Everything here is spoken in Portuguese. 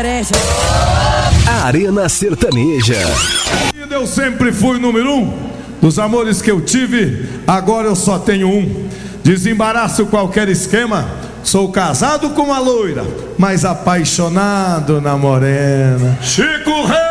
brecha. Arena Sertaneja. Eu sempre fui número 1 dos amores que eu tive, agora eu só tenho um. Desembaraço qualquer esquema. Sou casado com uma loira, mas apaixonado na morena. Chico Rei.